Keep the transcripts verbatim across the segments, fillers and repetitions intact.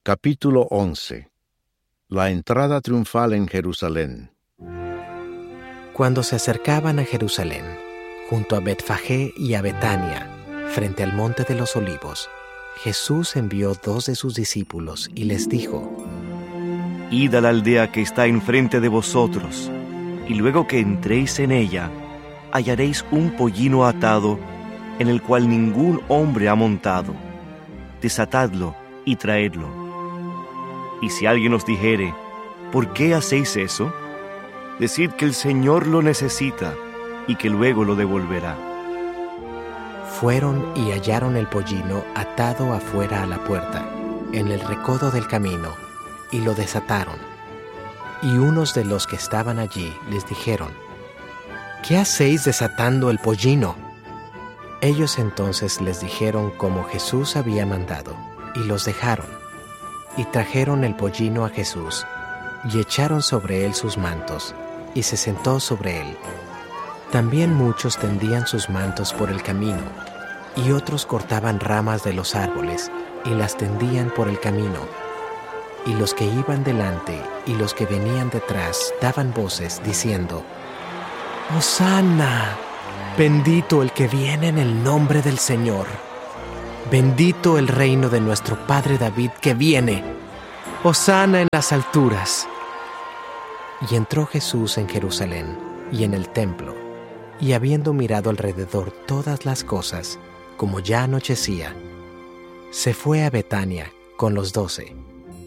Capítulo once. La entrada triunfal en Jerusalén. Cuando se acercaban a Jerusalén, junto a Betfagé y a Betania, frente al monte de los Olivos, Jesús envió dos de sus discípulos y les dijo: Id a la aldea que está enfrente de vosotros, y luego que entréis en ella, hallaréis un pollino atado, en el cual ningún hombre ha montado. Desatadlo y traedlo. Y si alguien os dijere: ¿por qué hacéis eso?, decid que el Señor lo necesita y que luego lo devolverá. Fueron y hallaron el pollino atado afuera a la puerta, en el recodo del camino, y lo desataron. Y unos de los que estaban allí les dijeron: ¿qué hacéis desatando el pollino? Ellos entonces les dijeron como Jesús había mandado, y los dejaron. Y trajeron el pollino a Jesús, y echaron sobre él sus mantos, y se sentó sobre él. También muchos tendían sus mantos por el camino, y otros cortaban ramas de los árboles, y las tendían por el camino. Y los que iban delante y los que venían detrás daban voces, diciendo: ¡Hosana! Bendito el que viene en el nombre del Señor. Bendito el reino de nuestro Padre David que viene. Hosana en las alturas. Y entró Jesús en Jerusalén y en el templo, y habiendo mirado alrededor todas las cosas, como ya anochecía, se fue a Betania con los doce.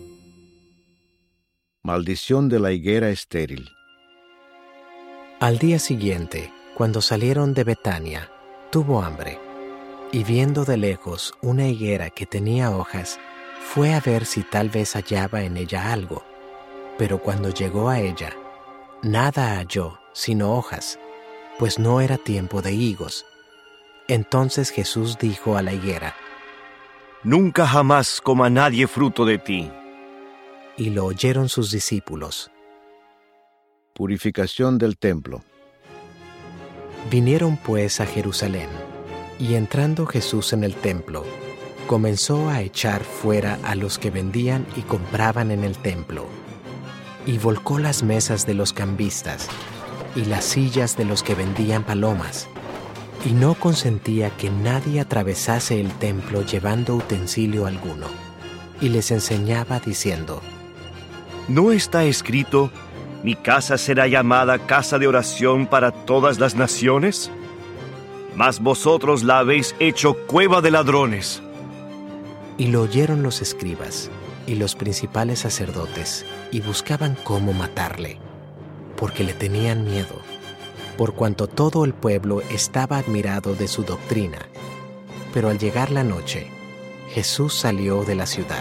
Maldición de la higuera estéril. Al día siguiente, cuando salieron de Betania, tuvo hambre, y viendo de lejos una higuera que tenía hojas, fue a ver si tal vez hallaba en ella algo. Pero cuando llegó a ella, nada halló sino hojas, pues no era tiempo de higos. Entonces Jesús dijo a la higuera: Nunca jamás coma nadie fruto de ti. Y lo oyeron sus discípulos. Purificación del templo. Vinieron pues a Jerusalén, y entrando Jesús en el templo, comenzó a echar fuera a los que vendían y compraban en el templo, y volcó las mesas de los cambistas y las sillas de los que vendían palomas, y no consentía que nadie atravesase el templo llevando utensilio alguno, y les enseñaba diciendo: ¿No está escrito: mi casa será llamada casa de oración para todas las naciones? Mas vosotros la habéis hecho cueva de ladrones. Y lo oyeron los escribas y los principales sacerdotes, y buscaban cómo matarle, porque le tenían miedo, por cuanto todo el pueblo estaba admirado de su doctrina. Pero al llegar la noche, Jesús salió de la ciudad.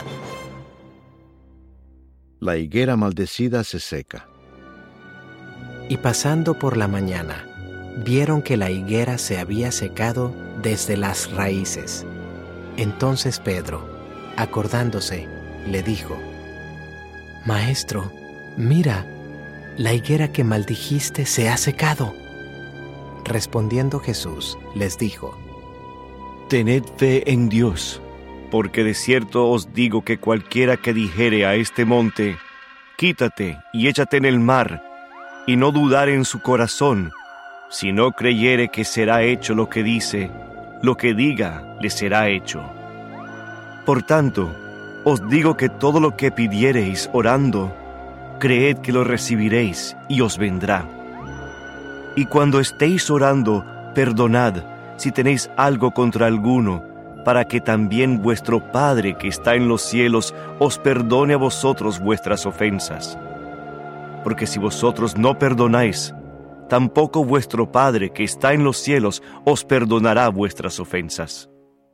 La higuera maldecida se seca. Y pasando por la mañana, vieron que la higuera se había secado desde las raíces. Entonces Pedro, acordándose, le dijo: Maestro, mira, la higuera que maldijiste se ha secado. Respondiendo Jesús, les dijo: Tened fe en Dios, porque de cierto os digo que cualquiera que dijere a este monte: quítate y échate en el mar, y no dudare en su corazón, si no creyere que será hecho lo que dice, lo que diga le será hecho. Por tanto, os digo que todo lo que pidiereis orando, creed que lo recibiréis y os vendrá. Y cuando estéis orando, perdonad si tenéis algo contra alguno, para que también vuestro Padre que está en los cielos os perdone a vosotros vuestras ofensas. Porque si vosotros no perdonáis, tampoco vuestro Padre que está en los cielos os perdonará vuestras ofensas.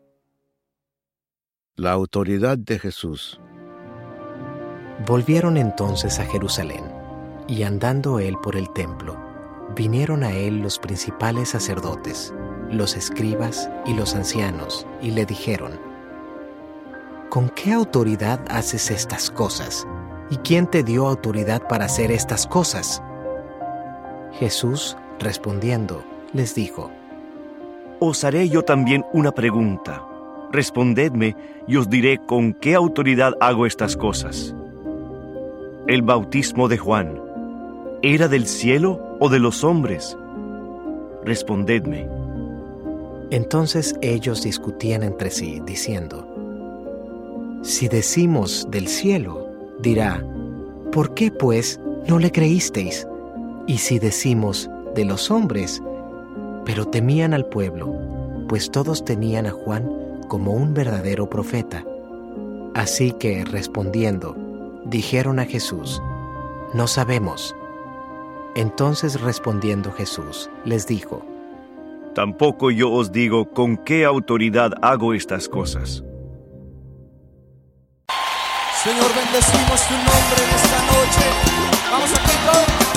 La autoridad de Jesús. Volvieron entonces a Jerusalén, y andando él por el templo, vinieron a él los principales sacerdotes, los escribas y los ancianos, y le dijeron: ¿con qué autoridad haces estas cosas? ¿Y quién te dio autoridad para hacer estas cosas? Jesús, respondiendo, les dijo: Os haré yo también una pregunta. Respondedme y os diré con qué autoridad hago estas cosas. El bautismo de Juan, ¿era del cielo o de los hombres? Respondedme. Entonces ellos discutían entre sí, diciendo: Si decimos del cielo, dirá, ¿por qué pues no le creísteis? Y si decimos de los hombres, pero temían al pueblo, pues todos tenían a Juan como un verdadero profeta. Así que, respondiendo, dijeron a Jesús: No sabemos. Entonces respondiendo Jesús, les dijo: Tampoco yo os digo con qué autoridad hago estas cosas. Señor, bendecimos tu nombre en esta noche. Vamos aquí todos.